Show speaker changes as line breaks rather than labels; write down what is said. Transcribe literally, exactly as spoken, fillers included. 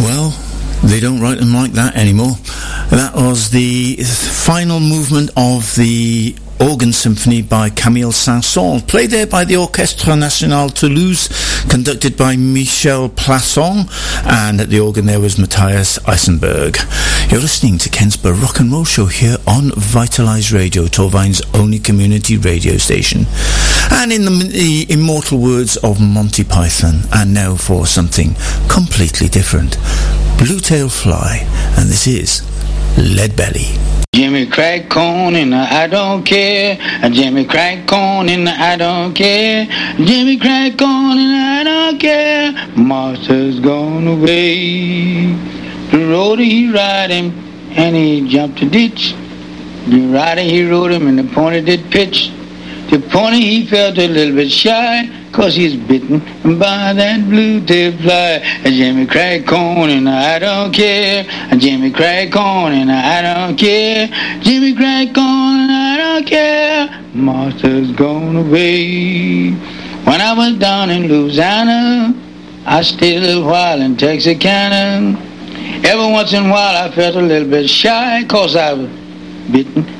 Well, they don't write them like that anymore. That was the final movement of the Organ Symphony by Camille Saint-Saëns, played there by the Orchestre National Toulouse, conducted by Michel Plasson, and at the organ there was Matthias Eisenberg. You're listening to Ken's Baroque and Roll Show here on Vitalize Radio, Torvine's only community radio station. And in the, the immortal words of Monty Python, and now for something completely different, Blue-tail Fly, and this is Lead Belly.
Jimmy crack corn and I don't care. Jimmy crack corn and I don't care. Jimmy crack corn and I don't care. Master's gone away. The roader he ride him and he jumped a ditch. The rider he rode him and the pony did pitch. The pony he felt a little bit shy, 'cause he's bitten by that blue-tail fly. Jimmy crack corn and I don't care. Jimmy crack corn and I don't care. Jimmy crack corn and I don't care. Master's gone away. When I was down in Louisiana, I stayed a little while in Texarkana. Every once in a while I felt a little bit shy, 'cause I was bitten